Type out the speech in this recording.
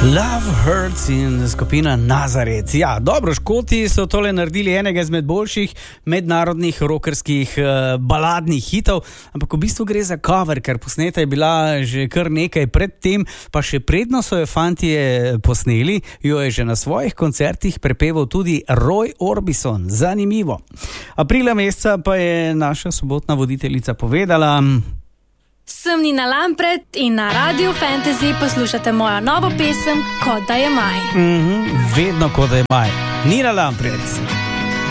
Love Hurts in skupina Nazaret. Ja, dobro, Škoti so tole naredili enega izmed boljših mednarodnih rokerskih baladnih hitov, ampak v bistvu gre za cover, ker posneta je bila že kar nekaj predtem, pa še predno so jo fantje posneli, jo je že na svojih koncertih prepeval tudi Roy Orbison. Zanimivo. Aprila meseca pa je naša sobotna voditeljica povedala: Sem Nina Lampret in na Radio Fantasy poslušate mojo novo pesem Kot da je maj. Vedno kot da je maj. Nina Lampret.